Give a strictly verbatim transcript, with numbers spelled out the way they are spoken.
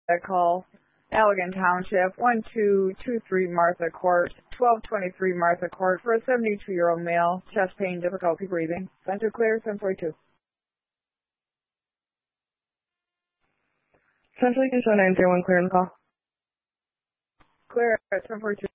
call. Allegan Township, one two two three Martha Court, twelve twenty-three Martha Court, for a seventy-two-year-old male, chest pain, difficulty breathing. Center clear, ten forty-two. Central, you can show nine three one clear and call. Clear at ten forty-two.